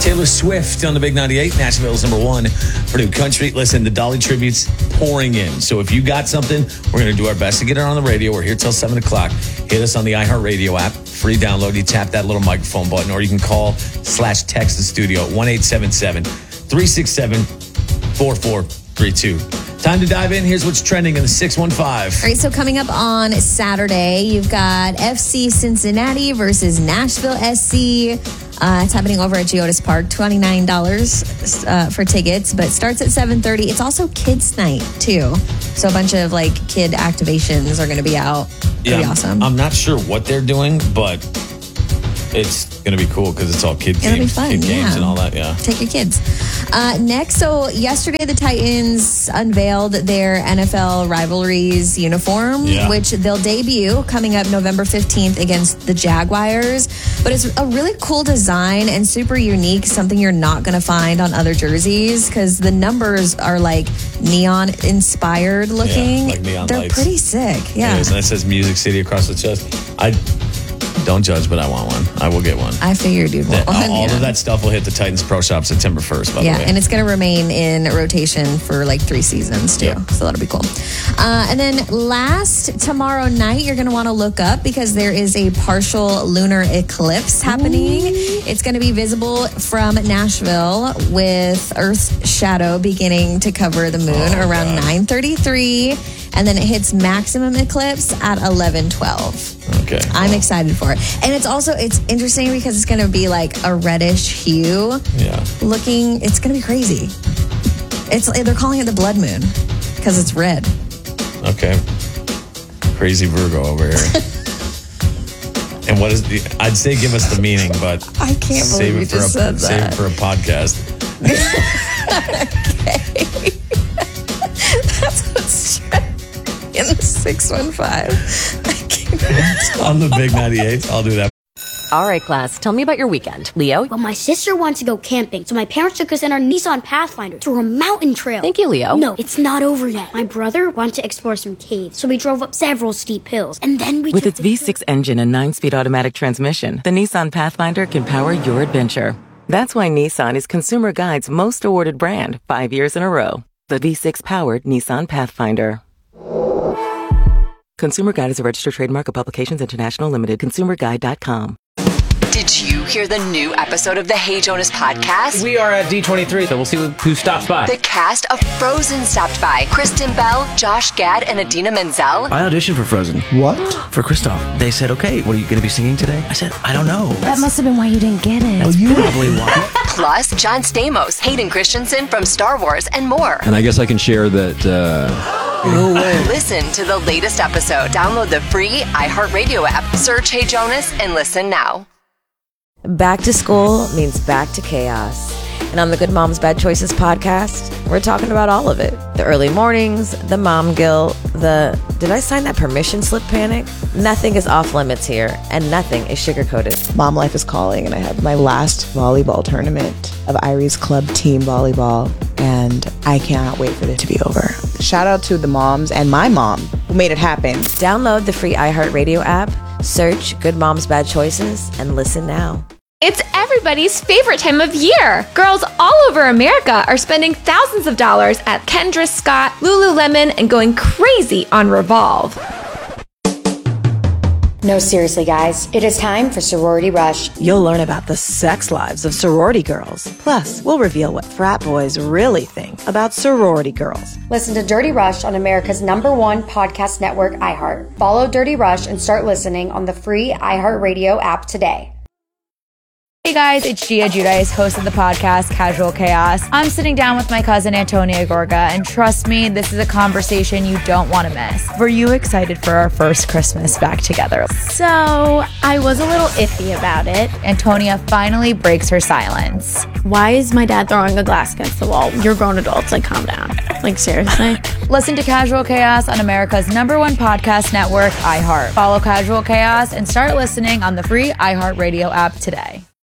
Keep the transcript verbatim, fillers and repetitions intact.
Taylor Swift on the Big ninety-eight, Nashville's number one for new country. Listen, the Dolly tribute's pouring in. So if you got something, we're going to do our best to get it on the radio. We're here till seven o'clock. Hit us on the iHeartRadio app. Free download. You tap that little microphone button, or you can call slash text the studio at one eight seven seven, three six seven, four four three two. Time to dive in. Here's what's trending in the six one five. All right, so coming up on Saturday, you've got F C Cincinnati versus Nashville S C. Uh, it's happening over at Geodis Park. twenty-nine dollars uh, for tickets, but starts at seven thirty. It's also kids' night, too. So a bunch of, like, kid activations are going to be out. Pretty Yeah, awesome. I'm not sure what they're doing, but it's going to be cool because it's all kid It'll be games, fun, kid games yeah. and all that, yeah. Take your kids. Uh, next, so yesterday the Titans unveiled their N F L rivalries uniform, Yeah. which they'll debut coming up November fifteenth against the Jaguars. But it's a really cool design and super unique, something you're not going to find on other jerseys because the numbers are like neon inspired looking. like neon They're lights. pretty sick. Yeah. It is, and it says Music City across the chest. I don't judge, but I want one. I will get one. I figured you'd want That- one. all yeah. of that stuff will hit the Titans Pro Shop September first, by Yeah, the way. and it's going to remain in rotation for like three seasons too. Yep. So that'll be cool. Uh, and then last, tomorrow night, you're going to want to look up because there is a partial lunar eclipse happening. It's going to be visible from Nashville with Earth's shadow beginning to cover the moon Oh, around God. nine thirty-three. And then it hits maximum eclipse at eleven twelve. Okay. I'm well, excited for it. And it's also, it's interesting because it's going to be like a reddish hue Yeah. looking. It's gonna be crazy. It's they're calling it the blood moon because it's red. Okay. Crazy Virgo over here. And what is the, I'd say give us the meaning, but I can't save believe it you for just a, said save that. it for a podcast. That's what's in the six one five. On the Big ninety-eight, I'll do that. All right, class, tell me about your weekend. Leo? Well, my sister wants to go camping, so my parents took us in our Nissan Pathfinder to a mountain trail. Thank you, Leo. No, it's not over yet. My brother wanted to explore some caves, so we drove up several steep hills, and then we With took its the V six engine and nine-speed automatic transmission, the Nissan Pathfinder can power your adventure. That's why Nissan is Consumer Guide's most awarded brand five years in a row. The V six-powered Nissan Pathfinder. Consumer Guide is a registered trademark of Publications International Limited. consumer guide dot com. Did you hear the new episode of the Hey Jonas podcast? We are at D twenty-three, so we'll see who stops by. The cast of Frozen stopped by. Kristen Bell, Josh Gad, and Adina Menzel. I auditioned for Frozen. What? For Kristoff. They said, okay, what are you going to be singing today? I said, I don't know. That must have been why you didn't get it. That's probably why. Plus, John Stamos, Hayden Christensen from Star Wars, and more. And I guess I can share that... Uh... No way. Listen to the latest episode. Download the free iHeartRadio app. Search Hey Jonas and listen now. Back to school means back to chaos. And on the Good Moms Bad Choices podcast, we're talking about all of it. The early mornings, the mom guilt, the did I sign that permission slip panic? Nothing is off limits here, and nothing is sugar-coated. Mom life is calling, and I have my last volleyball tournament of Irie's club team volleyball, and I cannot wait for it to be over. Shout out to the moms and my mom who made it happen. Download the free iHeartRadio app, search Good Moms Bad Choices, and listen now. It's everybody's favorite time of year. Girls all over America are spending thousands of dollars at Kendra Scott, Lululemon, and going crazy on Revolve. No, seriously, guys. It is time for Sorority Rush. You'll learn about the sex lives of sorority girls. Plus, we'll reveal what frat boys really think about sorority girls. Listen to Dirty Rush on America's number one podcast network, iHeart. Follow Dirty Rush and start listening on the free iHeartRadio app today. Hey guys, it's Gia Giudice, host of the podcast Casual Chaos. I'm sitting down with my cousin Antonia Gorga, and trust me, this is a conversation you don't want to miss. Were you excited for our first Christmas back together? So, I was a little iffy about it. Antonia finally breaks her silence. Why is my dad throwing a glass against the wall? You're grown adults, like calm down. Like seriously? Listen to Casual Chaos on America's number one podcast network, iHeart. Follow Casual Chaos and start listening on the free iHeartRadio app today.